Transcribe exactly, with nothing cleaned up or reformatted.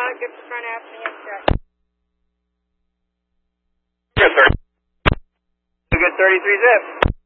uh, get the front ass and check. Good, thirty. Good, thirty-three zip.